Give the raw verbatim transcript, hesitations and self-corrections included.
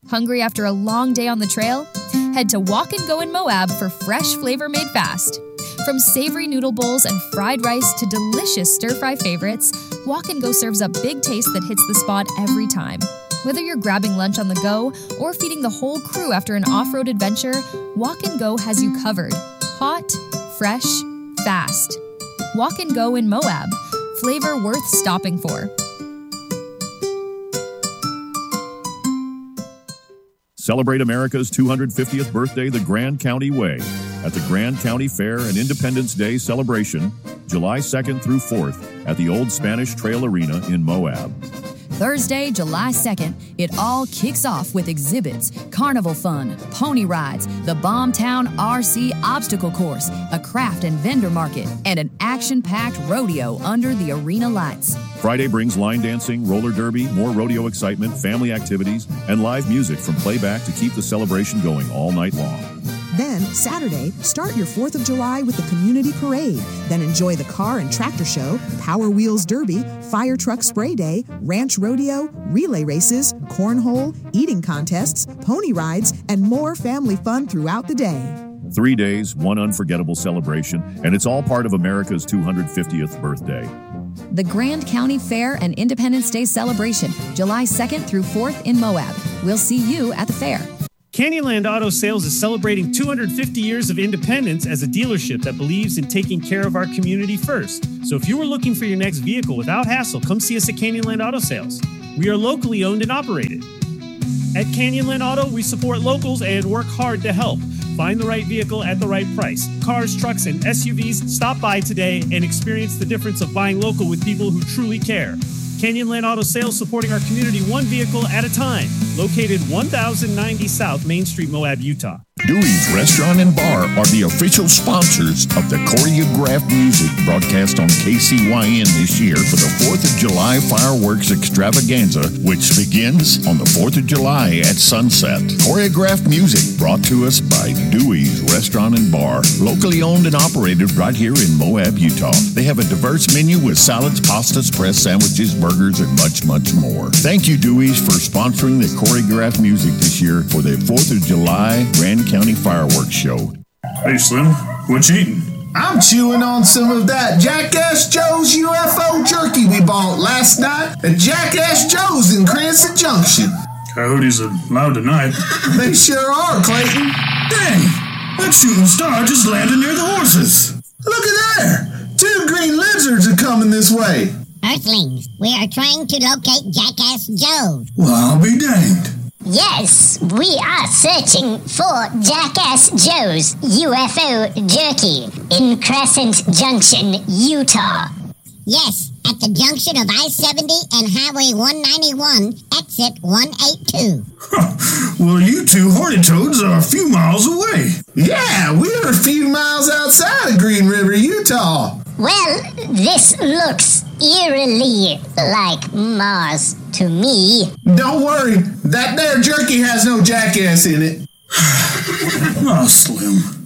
Hungry after a long day on the trail? Head to Walk and Go in Moab for fresh flavor made fast. From savory noodle bowls and fried rice to delicious stir-fry favorites, Walk and Go serves up big taste that hits the spot every time. Whether you're grabbing lunch on the go or feeding the whole crew after an off-road adventure, Walk and Go has you covered. Hot, fresh, fast. Walk and Go in Moab. Flavor worth stopping for. Celebrate America's two hundred fiftieth birthday the Grand County way at the Grand County Fair and Independence Day celebration, July second through fourth at the Old Spanish Trail Arena in Moab. Thursday, July second, it all kicks off with exhibits, carnival fun, pony rides, the Bombtown R C obstacle course, a craft and vendor market, and an action-packed rodeo under the arena lights. Friday brings line dancing, roller derby, more rodeo excitement, family activities, and live music from playback to keep the celebration going all night long. Then, Saturday, start your fourth of July with the Community Parade. Then enjoy the Car and Tractor Show, Power Wheels Derby, Fire Truck Spray Day, Ranch Rodeo, relay races, cornhole, eating contests, pony rides, and more family fun throughout the day. Three days, one unforgettable celebration, and it's all part of America's two hundred fiftieth birthday. The Grand County Fair and Independence Day celebration, July second through fourth in Moab. We'll see you at the fair. Canyonland Auto Sales is celebrating two hundred fifty years of independence as a dealership that believes in taking care of our community first. So if you were looking for your next vehicle without hassle, come see us at Canyonland Auto Sales. We are locally owned and operated. At Canyonland Auto, we support locals and work hard to help. Find the right vehicle at the right price. Cars, trucks, and S U Vs, stop by today and experience the difference of buying local with people who truly care. Canyonland Auto Sales, supporting our community one vehicle at a time. Located one thousand ninety South Main Street, Moab, Utah. Dewey's Restaurant and Bar are the official sponsors of the choreographed music broadcast on K C Y N this year for the fourth of July Fireworks Extravaganza, which begins on the fourth of July at sunset. Choreographed music brought to us by Dewey's Restaurant and Bar, locally owned and operated right here in Moab, Utah. They have a diverse menu with salads, pastas, press sandwiches, burgers, and much, much more. Thank you, Dewey's, for sponsoring the choreographed music this year for the fourth of July Grand County Fireworks Show. Hey, Slim, what you eating? I'm chewing on some of that Jackass Joe's U F O jerky we bought last night at Jackass Joe's in Cranston Junction. Coyotes are loud tonight. They sure are, Clayton. Dang, that shooting star just landed near the horses. Look at there. Two green lizards are coming this way. Earthlings, we are trying to locate Jackass Joe's. Well, I'll be danged. Yes, we are searching for Jackass Joe's U F O jerky in Crescent Junction, Utah. Yes, at the junction of I seventy and Highway one ninety-one, exit one eighty-two. Well, you two horny toads are a few miles away. Yeah, we're a few miles outside of Green River, Utah. Well, this looks eerily like Mars to me. Don't worry, that there jerky has no jackass in it. Oh, Slim.